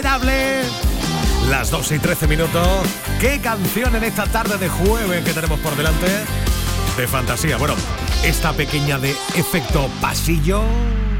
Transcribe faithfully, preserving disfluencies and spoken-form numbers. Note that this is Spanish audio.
insuperable. Las dos y trece minutos. ¿Qué canción en esta tarde de jueves que tenemos por delante? De fantasía. Bueno, esta pequeña de efecto pasillo.